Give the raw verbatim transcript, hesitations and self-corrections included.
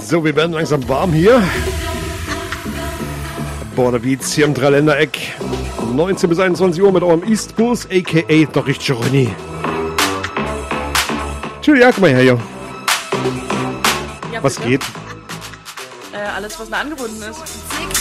So, wir werden langsam warm hier. Border Beats hier im Dreiländereck. neunzehn bis einundzwanzig Uhr mit eurem East Bus, a k a. Der richtige Ronny. Tschüss, ja, komm mal her, jo. Ja, Was bitte? geht? Äh, alles, was mir angebunden ist.